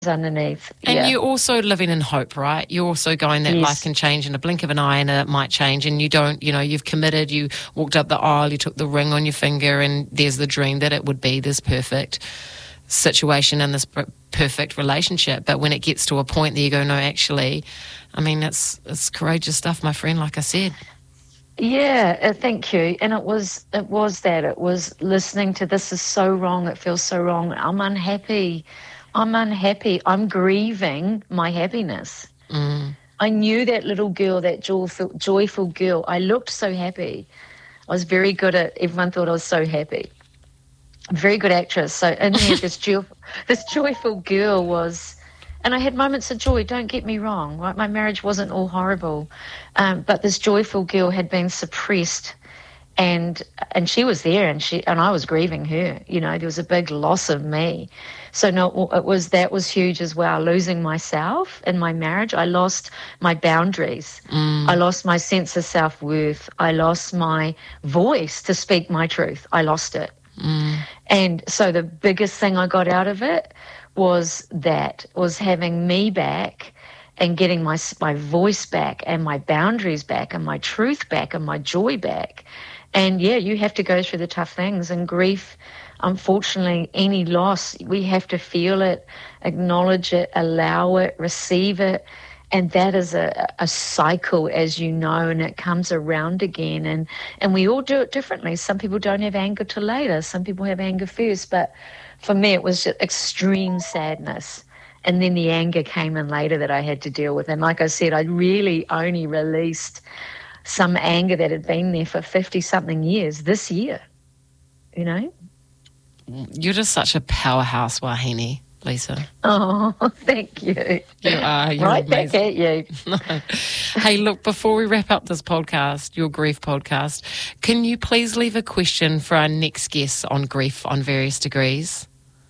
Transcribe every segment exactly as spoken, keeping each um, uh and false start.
underneath. And yeah. you're also living in hope, right? You're also going that Yes. life can change in a blink of an eye and it might change, and you don't, you know, you've committed, you walked up the aisle, you took the ring on your finger, and there's the dream that it would be this perfect situation and this per- perfect relationship. But when it gets to a point that you go, no, actually, I mean, it's it's courageous stuff, my friend, like I said. Yeah, uh, thank you. And it was it was that. It was listening to, this is so wrong, it feels so wrong, I'm unhappy, I'm unhappy, I'm grieving my happiness. Mm. I knew that little girl, that joyful, joyful girl. I looked so happy. I was very good at, everyone thought I was so happy. Very good actress. So in there, this, joy, this joyful girl was... And I had moments of joy, don't get me wrong, right? My marriage wasn't all horrible. Um, but this joyful girl had been suppressed, and and she was there, and she and I was grieving her. You know, there was a big loss of me. So no, it was that was huge as well, losing myself in my marriage. I lost my boundaries. Mm. I lost my sense of self-worth. I lost my voice to speak my truth. I lost it. Mm. And so the biggest thing I got out of it was that, was having me back and getting my my voice back and my boundaries back and my truth back and my joy back. And yeah, you have to go through the tough things, and grief, unfortunately, any loss, we have to feel it, acknowledge it, allow it, receive it. And that is a, a cycle, as you know, and it comes around again. And, and we all do it differently. Some people don't have anger till later. Some people have anger first. But for me, it was just extreme sadness. And then the anger came in later that I had to deal with. And like I said, I really only released some anger that had been there for fifty-something years this year, you know? You're just such a powerhouse, Wahine, Lisa. Oh, thank you. You are. You're right amazing. back at you. Hey, look, before we wrap up this podcast, your grief podcast, can you please leave a question for our next guest on grief on various degrees?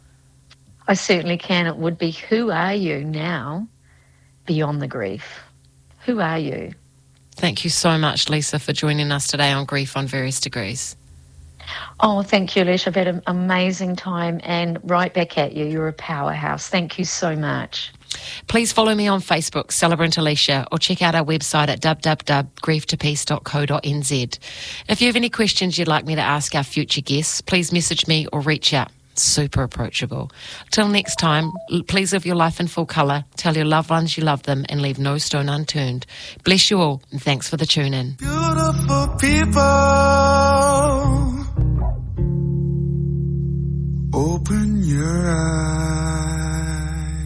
I certainly can. It would be, who are you now beyond the grief? Who are you? Thank you so much, Lisa, for joining us today on Grief on Various Degrees. Oh, thank you, Alicia. I've had an amazing time, and right back at you. You're a powerhouse. Thank you so much. Please follow me on Facebook, Celebrant Alicia, or check out our website at w w w dot grief to peace dot co dot n z. If you have any questions you'd like me to ask our future guests, please message me or reach out. Super approachable. Till next time, please live your life in full colour, tell your loved ones you love them, and leave no stone unturned. Bless you all, and thanks for the tune in. Beautiful people, open your eyes.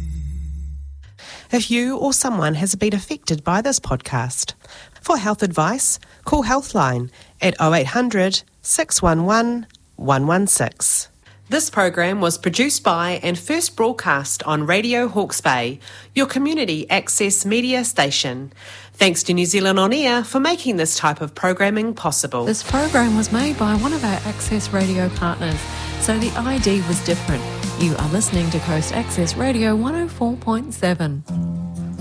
If you or someone has been affected by this podcast, for health advice, call Healthline at oh eight hundred, six one one, one one six. This program was produced by and first broadcast on Radio Hawke's Bay, your community access media station. Thanks to New Zealand On Air for making this type of programming possible. This program was made by one of our Access Radio partners, so the I D was different. You are listening to Coast Access Radio one oh four point seven.